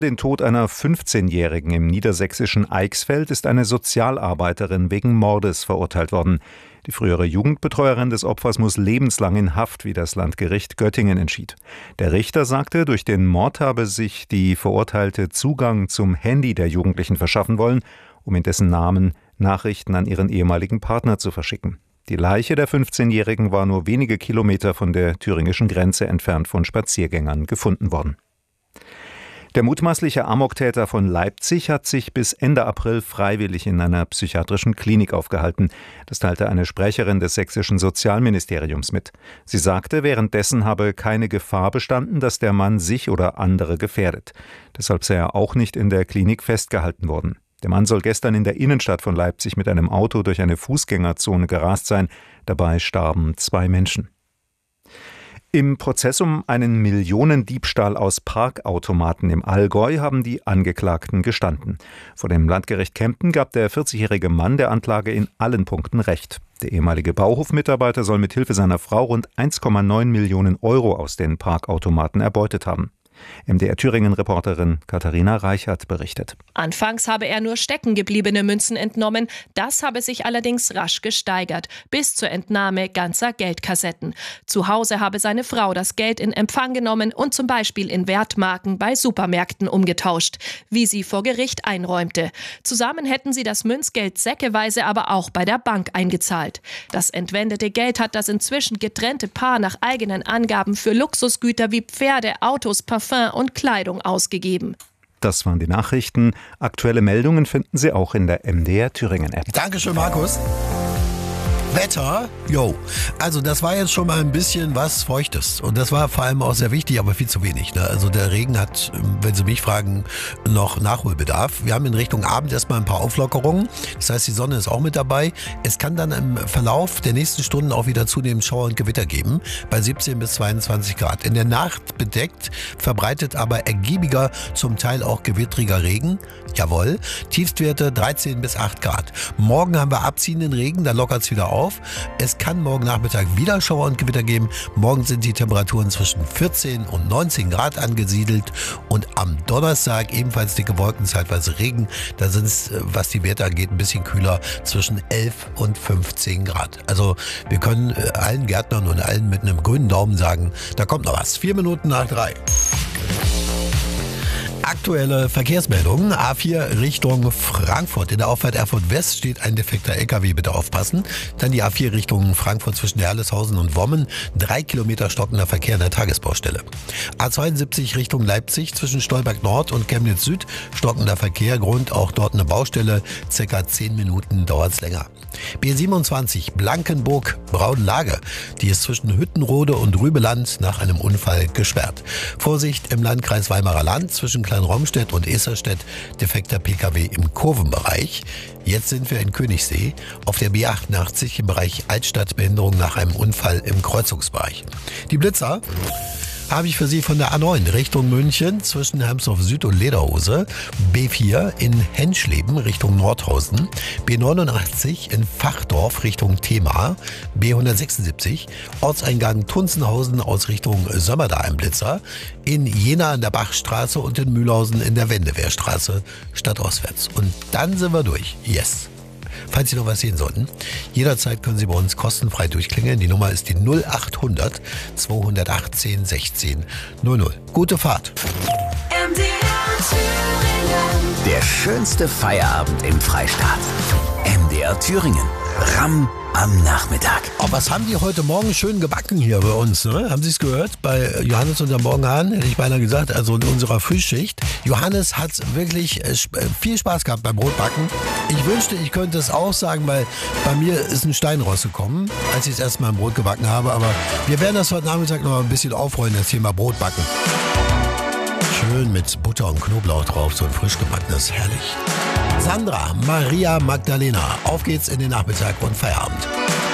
Den Tod einer 15-Jährigen im niedersächsischen Eichsfeld ist eine Sozialarbeiterin wegen Mordes verurteilt worden. Die frühere Jugendbetreuerin des Opfers muss lebenslang in Haft, wie das Landgericht Göttingen entschied. Der Richter sagte, durch den Mord habe sich die Verurteilte Zugang zum Handy der Jugendlichen verschaffen wollen, um in dessen Namen Nachrichten an ihren ehemaligen Partner zu verschicken. Die Leiche der 15-Jährigen war nur wenige Kilometer von der thüringischen Grenze entfernt von Spaziergängern gefunden worden. Der mutmaßliche Amoktäter von Leipzig hat sich bis Ende April freiwillig in einer psychiatrischen Klinik aufgehalten. Das teilte eine Sprecherin des sächsischen Sozialministeriums mit. Sie sagte, währenddessen habe keine Gefahr bestanden, dass der Mann sich oder andere gefährdet. Deshalb sei er auch nicht in der Klinik festgehalten worden. Der Mann soll gestern in der Innenstadt von Leipzig mit einem Auto durch eine Fußgängerzone gerast sein. Dabei starben 2 Menschen. Im Prozess um einen Millionendiebstahl aus Parkautomaten im Allgäu haben die Angeklagten gestanden. Vor dem Landgericht Kempten gab der 40-jährige Mann der Anklage in allen Punkten recht. Der ehemalige Bauhofmitarbeiter soll mit Hilfe seiner Frau rund 1,9 Millionen Euro aus den Parkautomaten erbeutet haben. MDR-Thüringen-Reporterin Katharina Reichert berichtet. Anfangs habe er nur steckengebliebene Münzen entnommen. Das habe sich allerdings rasch gesteigert, bis zur Entnahme ganzer Geldkassetten. Zu Hause habe seine Frau das Geld in Empfang genommen und zum Beispiel in Wertmarken bei Supermärkten umgetauscht, wie sie vor Gericht einräumte. Zusammen hätten sie das Münzgeld säckeweise aber auch bei der Bank eingezahlt. Das entwendete Geld hat das inzwischen getrennte Paar nach eigenen Angaben für Luxusgüter wie Pferde, Autos, Parfum und Kleidung ausgegeben. Das waren die Nachrichten. Aktuelle Meldungen finden Sie auch in der MDR Thüringen App. Dankeschön, Markus. Wetter, also das war jetzt schon mal ein bisschen was Feuchtes und das war vor allem auch sehr wichtig, aber viel zu wenig. Ne? Also der Regen hat, wenn Sie mich fragen, noch Nachholbedarf. Wir haben in Richtung Abend erstmal ein paar Auflockerungen, das heißt die Sonne ist auch mit dabei. Es kann dann im Verlauf der nächsten Stunden auch wieder zunehmend Schauer und Gewitter geben, bei 17 bis 22 Grad. In der Nacht bedeckt, verbreitet aber ergiebiger, zum Teil auch gewittriger Regen. Jawohl, Tiefstwerte 13 bis 8 Grad. Morgen haben wir abziehenden Regen, dann lockert es wieder auf. Es kann morgen Nachmittag wieder Schauer und Gewitter geben. Morgen sind die Temperaturen zwischen 14 und 19 Grad angesiedelt. Und am Donnerstag ebenfalls dicke Wolken, zeitweise Regen. Da sind es, was die Werte angeht, ein bisschen kühler, zwischen 11 und 15 Grad. Also wir können allen Gärtnern und allen mit einem grünen Daumen sagen, da kommt noch was. 4 Minuten nach 3. Aktuelle Verkehrsmeldungen. A4 Richtung Frankfurt. In der Auffahrt Erfurt West steht ein defekter LKW, bitte aufpassen. Dann die A4 Richtung Frankfurt zwischen Herleshausen und Wommen. 3 Kilometer stockender Verkehr an der Tagesbaustelle. A72 Richtung Leipzig zwischen Stolberg Nord und Chemnitz Süd. Stockender Verkehr, Grund auch dort eine Baustelle. Circa 10 Minuten dauert es länger. B27 Blankenburg-Braunlage. Die ist zwischen Hüttenrode und Rübeland nach einem Unfall gesperrt. Vorsicht im Landkreis Weimarer Land zwischen Kleinromstedt und Eserstedt, defekter Pkw im Kurvenbereich. Jetzt sind wir in Königssee auf der B88 im Bereich Altstadt, Behinderung nach einem Unfall im Kreuzungsbereich. Die Blitzer habe ich für Sie von der A9 Richtung München zwischen Hermsdorf Süd und Lederhose, B4 in Henschleben Richtung Nordhausen, B89 in Fachdorf Richtung Themar, B176 Ortseingang Tunzenhausen aus Richtung Sömmerda im Blitzer, in Jena an der Bachstraße und in Mühlhausen in der Wendewehrstraße stadtauswärts. Und dann sind wir durch. Yes! Falls Sie noch was sehen sollten, jederzeit können Sie bei uns kostenfrei durchklingeln. Die Nummer ist die 0800 218 16 00. Gute Fahrt. Der schönste Feierabend im Freistaat. MDR Thüringen. Ramm am Nachmittag. Oh, was haben die heute Morgen schön gebacken hier bei uns? Ne? Haben Sie es gehört? Bei Johannes und der Morgenhahn, hätte ich beinahe gesagt, also in unserer Frühschicht. Johannes hat wirklich viel Spaß gehabt beim Brotbacken. Ich wünschte, ich könnte es auch sagen, weil bei mir ist ein Stein rausgekommen, als ich das erste Mal ein Brot gebacken habe. Aber wir werden das heute Nachmittag noch ein bisschen aufrollen, das Thema Brotbacken. Schön mit Butter und Knoblauch drauf, so ein frisch gebackenes, herrlich. Sandra, Maria Magdalena, auf geht's in den Nachmittag und Feierabend.